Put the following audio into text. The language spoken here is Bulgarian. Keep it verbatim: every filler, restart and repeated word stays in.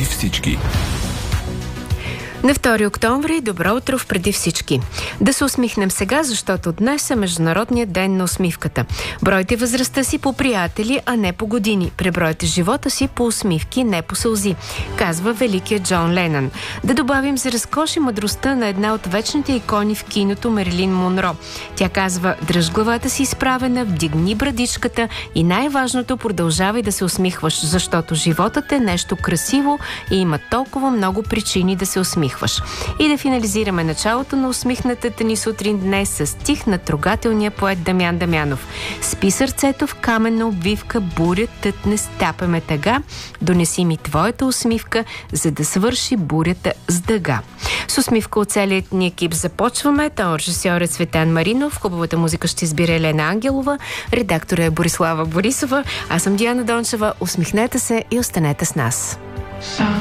всички. На втори октомври, добро утро в Преди всички. Да се усмихнем сега, защото днес е Международният ден на усмивката. Бройте възрастта си по приятели, а не по години. Пребройте живота си по усмивки, не по сълзи, казва великият Джон Ленън. Да добавим за разкош и мъдростта на една от вечните икони в киното Марилин Монро. Тя казва: дръж главата си изправена, вдигни брадичката и най-важното, продължавай да се усмихваш, защото животът е нещо красиво и има толкова много причини да се усмихваш. И да финализираме началото на усмихнатата ни сутрин днес с стих на трогателния поет Дамян Дамянов. Спи сърцето в каменна обвивка, буря тътне, стяпаме тъга, донеси ми твоята усмивка, за да свърши бурята с дъга. С усмивка от целият ни екип започваме. Тон режисьор е Цветан Маринов, хубавата музика ще избира Елена Ангелова, редактора е Борислава Борисова, аз съм Диана Дончева. Усмихнете се и останете с нас.